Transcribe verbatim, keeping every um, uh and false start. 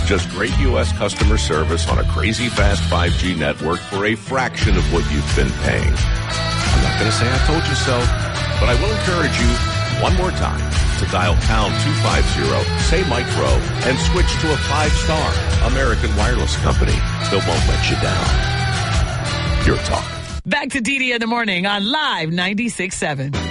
Just great U S customer service on a crazy fast five G network for a fraction of what you've been paying. I'm not going to say I told you so, but I will encourage you one more time to dial pound two fifty, say micro, and switch to a five-star American Wireless company that won't let you down. Your talk. Back to D D in the morning on Live ninety-six point seven.